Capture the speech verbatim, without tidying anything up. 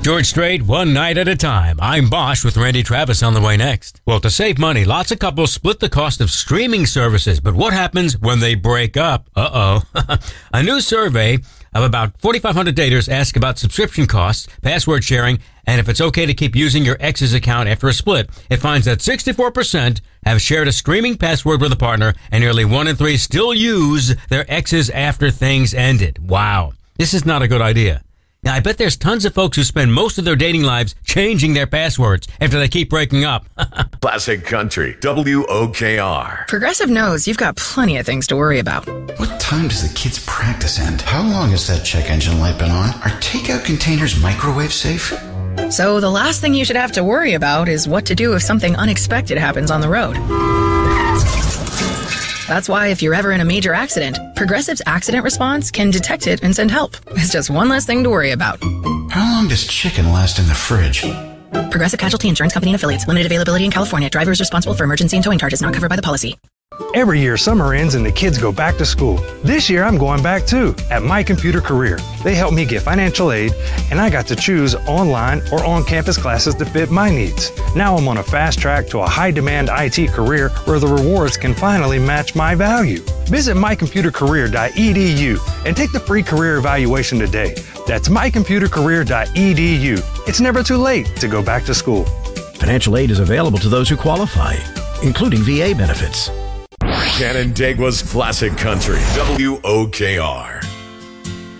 George Strait, one night at a time. I'm Bosch with Randy Travis on the way next. Well, to save money, lots of couples split the cost of streaming services. But what happens when they break up? Uh-oh. A new survey of about forty-five hundred daters asked about subscription costs, password sharing, and if it's okay to keep using your ex's account after a split. It finds that sixty-four percent have shared a streaming password with a partner, and nearly one in three still use their exes after things ended. Wow. This is not a good idea. Now, I bet there's tons of folks who spend most of their dating lives changing their passwords after they keep breaking up. Classic Country, W O K R. Progressive knows you've got plenty of things to worry about. What time does the kids' practice end? How long has that check engine light been on? Are takeout containers microwave safe? So the last thing you should have to worry about is what to do if something unexpected happens on the road. That's why if you're ever in a major accident, Progressive's accident response can detect it and send help. It's just one less thing to worry about. How long does chicken last in the fridge? Progressive Casualty Insurance Company and Affiliates. Limited availability in California. Driver is responsible for emergency and towing charges not covered by the policy. Every year, summer ends and the kids go back to school. This year, I'm going back too, at My Computer Career. They helped me get financial aid, and I got to choose online or on-campus classes that fit my needs. Now I'm on a fast track to a high-demand I T career where the rewards can finally match my value. Visit my computer career dot e d u and take the free career evaluation today. That's my computer career dot e d u. It's never too late to go back to school. Financial aid is available to those who qualify, including V A benefits. Canandaigua's Classic Country, W O K R.